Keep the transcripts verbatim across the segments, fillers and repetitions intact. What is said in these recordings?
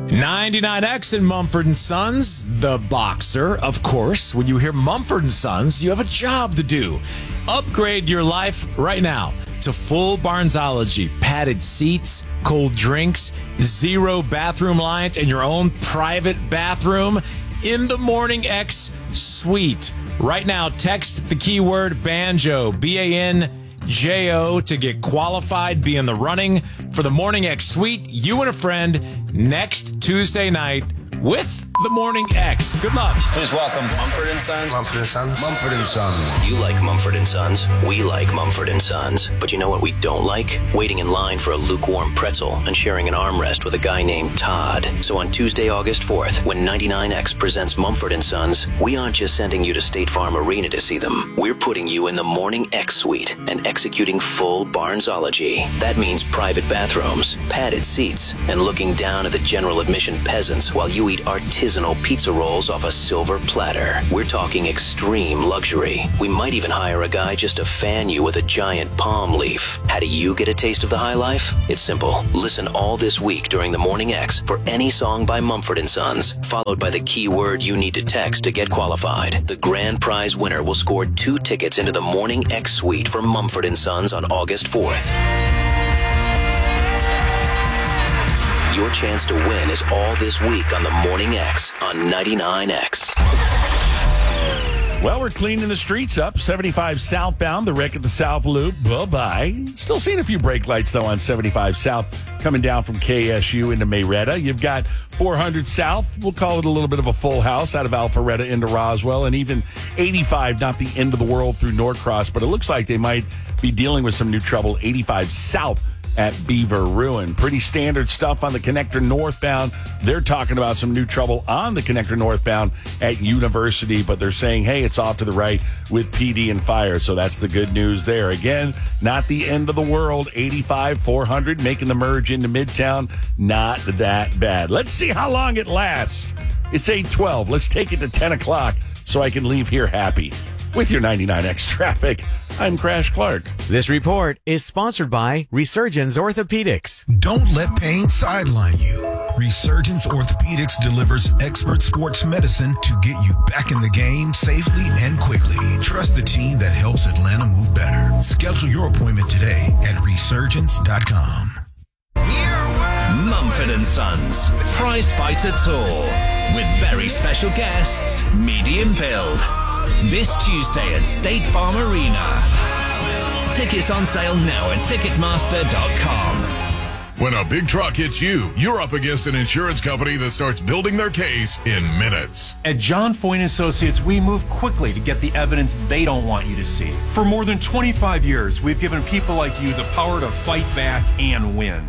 ninety-nine X and Mumford and Sons, the boxer. Of course, when you hear Mumford and Sons, you have a job to do. Upgrade your life right now to full Barnesology, padded seats, cold drinks, zero bathroom lines, and your own private bathroom in the Morning X suite. Right now, text the keyword banjo, B A N J O, to get qualified, be in the running for the Morning X suite. You and a friend next Tuesday night with the Morning X. Good luck. Please welcome Mumford and Sons. Mumford and Sons. Mumford and Sons. You like Mumford and Sons. We like Mumford and Sons. But you know what we don't like? Waiting in line for a lukewarm pretzel and sharing an armrest with a guy named Todd. So on Tuesday, August fourth, when ninety-nine X presents Mumford and Sons, we aren't just sending you to State Farm Arena to see them. We're putting you in the Morning X suite and executing full Barnesology. That means private bathrooms, padded seats, and looking down at the general admission peasants while you eat artisanal pizza rolls off a silver platter. We're talking extreme luxury. We might even hire a guy just to fan you with a giant palm leaf. How do you get a taste of the high life? It's simple. Listen all this week during the Morning X for any song by Mumford and Sons, followed by the keyword you need to text to get qualified. The grand prize winner will score two tickets into the Morning X suite for Mumford and Sons on August fourth. Your chance to win is all this week on the Morning X on ninety-nine X. Well, we're cleaning the streets up. seventy-five southbound, the wreck at the South Loop. Bye-bye. Still seeing a few brake lights, though, on seventy-five South coming down from K S U into Mayretta. You've got four hundred South. We'll call it a little bit of a full house out of Alpharetta into Roswell. And even eighty-five, not the end of the world through Norcross, but it looks like they might be dealing with some new trouble. eighty-five South at Beaver Ruin. Pretty standard stuff on the connector northbound. They're talking about some new trouble on the connector northbound at University, but they're saying, hey, it's off to the right with P D and fire. So that's the good news there. Again, not the end of the world. eighty-five, four hundred, making the merge into Midtown. Not that bad. Let's see how long it lasts. It's eight twelve. Let's take it to ten o'clock so I can leave here happy. With your ninety-nine X traffic, I'm Crash Clark. This report is sponsored by Resurgence Orthopedics. Don't let pain sideline you. Resurgence Orthopedics delivers expert sports medicine to get you back in the game safely and quickly. Trust the team that helps Atlanta move better. Schedule your appointment today at resurgence dot com. Mumford and Sons Prize Fighter Tour with very special guests, medium build. This Tuesday at State Farm Arena. Tickets on sale now at ticketmaster dot com. When a big truck hits you, you're up against an insurance company that starts building their case in minutes. At John Foyne Associates, we move quickly to get the evidence they don't want you to see. For more than twenty-five years, we've given people like you the power to fight back and win.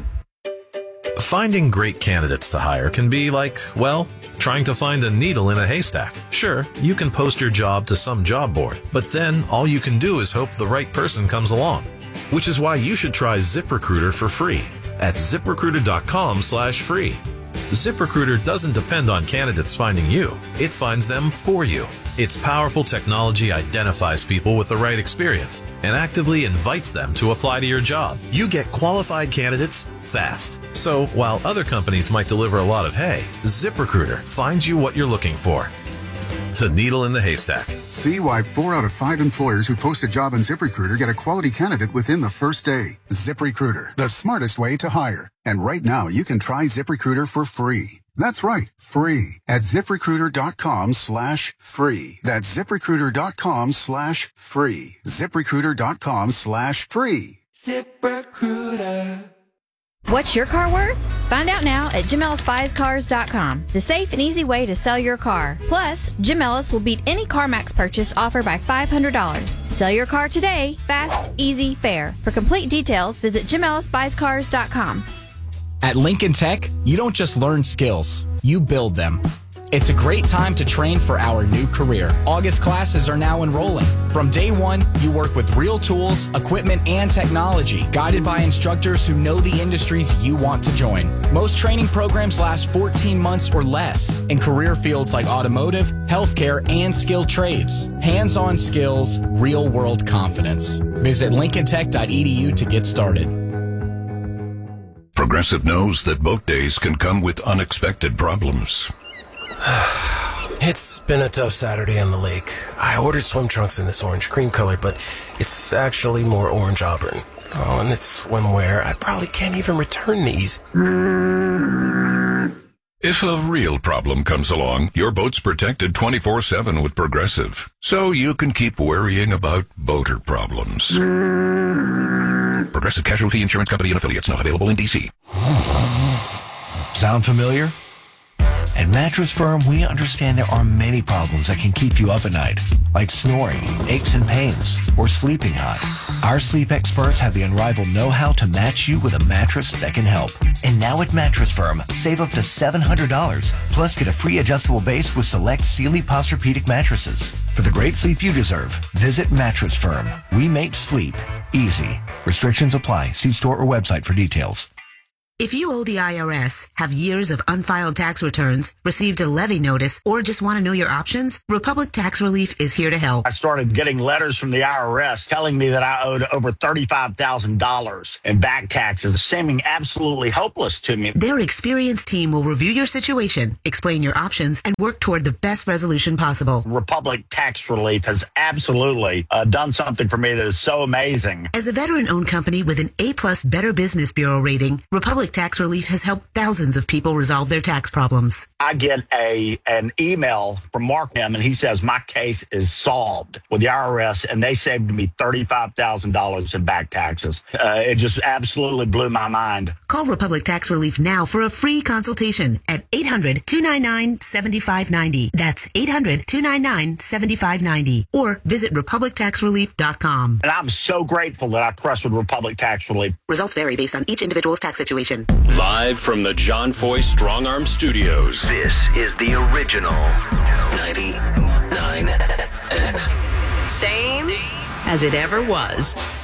Finding great candidates to hire can be like, well, trying to find a needle in a haystack. Sure, you can post your job to some job board, but then all you can do is hope the right person comes along. Which is why you should try ZipRecruiter for free at ziprecruiter dot com slash free. ZipRecruiter doesn't depend on candidates finding you. It finds them for you. Its powerful technology identifies people with the right experience and actively invites them to apply to your job. You get qualified candidates fast. So while other companies might deliver a lot of hay, ZipRecruiter finds you what you're looking for. The needle in the haystack. See why four out of five employers who post a job on ZipRecruiter get a quality candidate within the first day. ZipRecruiter, the smartest way to hire. And right now, you can try ZipRecruiter for free. That's right, free at ziprecruiter dot com slash free. That's ziprecruiter dot com slash free. ziprecruiter dot com slash free. ZipRecruiter. What's your car worth? Find out now at Jim Ellis Buys Cars dot com, the safe and easy way to sell your car. Plus, Jim Ellis will beat any CarMax purchase offer by five hundred dollars. Sell your car today, fast, easy, fair. For complete details, visit Jim Ellis Buys Cars dot com. At Lincoln Tech, you don't just learn skills, you build them. It's a great time to train for our new career. August classes are now enrolling. From day one, you work with real tools, equipment, and technology, guided by instructors who know the industries you want to join. Most training programs last fourteen months or less in career fields like automotive, healthcare, and skilled trades. Hands-on skills, real-world confidence. Visit lincoln tech dot e d u to get started. Progressive Progressive knows that boat days can come with unexpected problems. It's been a tough Saturday on the lake. I ordered swim trunks in this orange cream color, but it's actually more orange auburn. Oh, and it's swimwear. I probably can't even return these. If a real problem comes along, your boat's protected twenty-four seven with Progressive, so you can keep worrying about boater problems. Progressive Casualty Insurance Company and Affiliates, not available in D C. Sound familiar? At Mattress Firm, we understand there are many problems that can keep you up at night, like snoring, aches and pains, or sleeping hot. Our sleep experts have the unrivaled know-how to match you with a mattress that can help. And now at Mattress Firm, save up to seven hundred dollars, plus get a free adjustable base with select Sealy Posturepedic mattresses. For the great sleep you deserve, visit Mattress Firm. We make sleep easy. Restrictions apply. See store or website for details. If you owe the I R S, have years of unfiled tax returns, received a levy notice, or just want to know your options, Republic Tax Relief is here to help. I started getting letters from the I R S telling me that I owed over thirty-five thousand dollars in back taxes, seeming absolutely hopeless to me. Their experienced team will review your situation, explain your options, and work toward the best resolution possible. Republic Tax Relief has absolutely uh, done something for me that is so amazing. As a veteran-owned company with an A-plus Better Business Bureau rating, Republic Tax Relief has helped thousands of people resolve their tax problems. I get a an email from Mark M, and he says my case is solved with the I R S, and they saved me thirty-five thousand dollars in back taxes. Uh, it just absolutely blew my mind. Call Republic Tax Relief now for a free consultation at eight hundred, two nine nine, seven five nine zero. That's eight hundred, two nine nine, seven five nine zero. Or visit republic tax relief dot com. And I'm so grateful that I trusted Republic Tax Relief. Results vary based on each individual's tax situation. Live from the John Foy Strong Arm Studios. This is the original ninety-nine X. Same as it ever was.